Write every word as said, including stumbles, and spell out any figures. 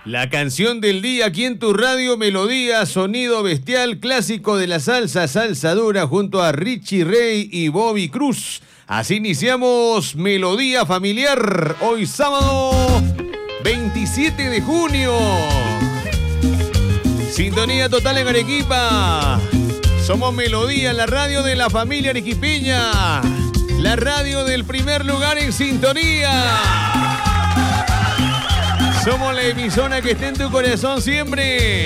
La canción del día aquí en tu radio, melodía, sonido bestial, clásico de la salsa, salsa dura, junto a Richie Ray y Bobby Cruz. Así iniciamos Melodía Familiar, hoy sábado veintisiete de junio. Sintonía total en Arequipa. Somos Melodía, la radio de la familia arequipeña. La radio del primer lugar en sintonía. Somos la emisora que está en tu corazón siempre.